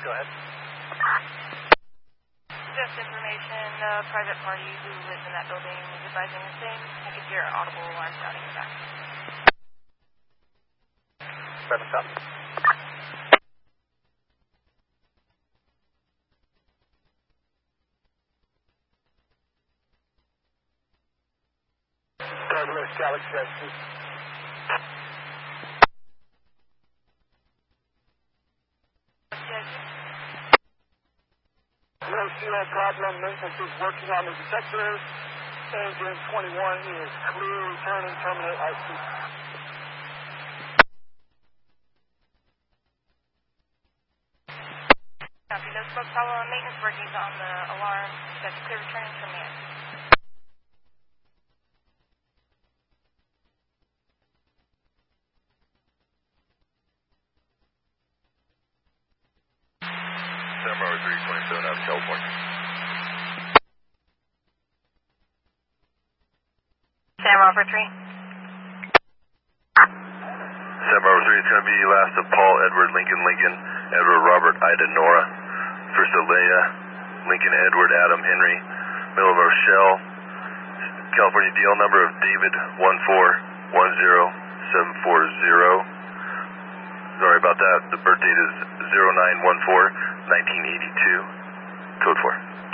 Go ahead. Just information, private party who lives in that building is advising the same. I could hear audible alarm sounding in the back. 7 stop. Douglas, Galaxy SC. No zero problem. Maintenance is working on the detector. Engine 21 is clear. Returning terminate IC. Copy. No smoke follow on maintenance working on the alarm. That's clear returning terminate. Samurai 327 out of California. Samurai for 3. Samurai 3, it's going to be last of Paul, Edward, Lincoln, Edward, Robert, Ida, Nora. First of Leia, Lincoln, Edward, Adam, Henry. Middle of Rochelle. California DL number of David 1410740. Sorry about that. The birth date is 0914-1982. Code 4.